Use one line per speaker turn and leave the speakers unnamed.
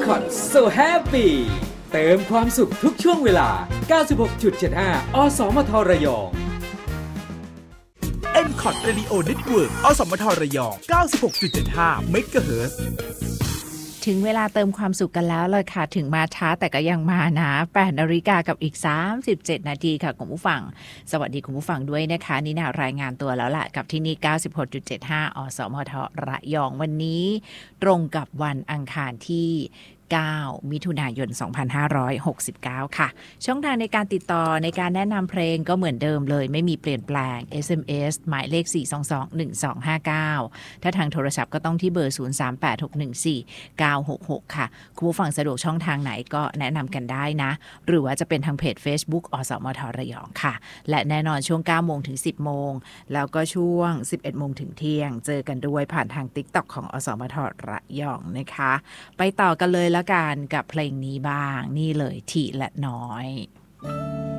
M-Con So Happy เติมความสุขทุกช่วงเวลา 96.75 อสมทระยอง
M-Con Radio Network อสมทระยอง 96.75 MHz
ถึงเวลาเติมความสุขกันแล้วเลยค่ะถึงมาช้าแต่ก็ยังมานะ 8 นาฬิกากับอีก37นาทีค่ะคุณผู้ฟังสวัสดีคุณผู้ฟังด้วยนะคะนี่น่ารายงานตัวแล้วล่ะกับที่นี่ 96.75 อสมทระยองวันนี้ตรงกับวันอังคารที่9 มิถุนายน 2569 ค่ะช่องทางในการติดต่อในการแนะนำเพลงก็เหมือนเดิมเลยไม่มีเปลี่ยนแปลง SMS หมายเลข 422-1259 ถ้าทางโทรศัพท์ก็ต้องที่เบอร์ 038-614-966 ค่ะคุณผู้ฟังสะดวกช่องทางไหนก็แนะนำกันได้นะหรือว่าจะเป็นทางเพจ Facebook อสมทระยองค่ะและแน่นอนช่วง 9 โมงถึง 10 โมงแล้วก็ช่วง 11 โมงถึงเที่ยงเจอกันด้วยผ่านทาง TikTok ของอสมทระยองนะคะไปต่อกันเลยแล้วกันกับเพลงนี้บ้างนี่เลยทีละน้อย